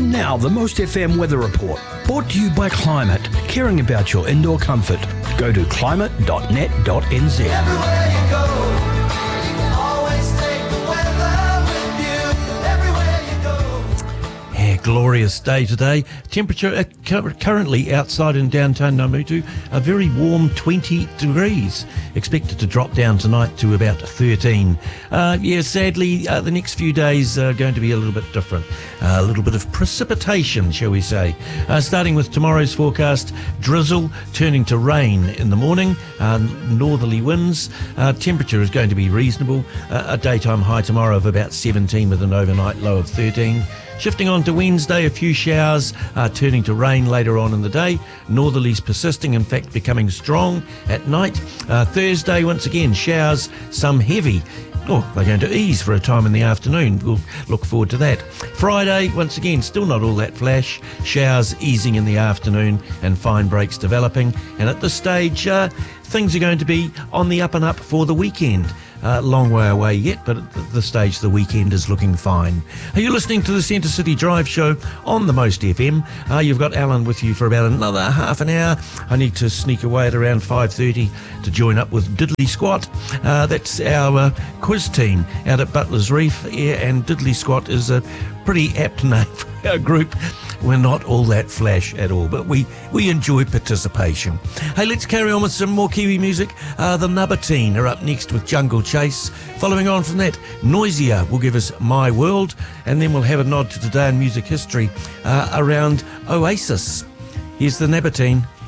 And now the Most FM Weather Report, brought to you by Climate, caring about your indoor comfort. Go to climate.net.nz. Everywhere you go, always take the weather with you. Everywhere you go. Yeah, glorious day today. Temperature currently outside in downtown Namutu, a very warm 20 degrees. Expected to drop down tonight to about 13. Sadly, the next few days are going to be a little bit different. A little bit of precipitation, shall we say. Starting with tomorrow's forecast, drizzle turning to rain in the morning, northerly winds. Temperature is going to be reasonable. A daytime high tomorrow of about 17 with an overnight low of 13. Shifting on to Wednesday, a few showers turning to rain later on in the day. Northerlies persisting, in fact becoming strong at night. Thursday, once again, showers, some heavy. They're going to ease for a time in the afternoon. We'll look forward to that. Friday, once again, still not all that flash. Showers easing in the afternoon and fine breaks developing. And at this stage, things are going to be on the up and up for the weekend. Long way away yet, but at this stage the weekend is looking fine. Are you listening to the Centre City Drive show on the Most FM? You've got Alan with you for about another half an hour. I need to sneak away at around 5:30 to join up with Diddley Squat. That's our quiz team out at Butler's Reef, and Diddley Squat is a pretty apt name for our group. We're not all that flash at all, but we enjoy participation. Hey, let's carry on with some more Kiwi music. The Nubatine are up next with Jungle Chase. Following on from that, Noisia will give us My World, and then we'll have a nod to today in music history around Oasis. Here's the Nubatine.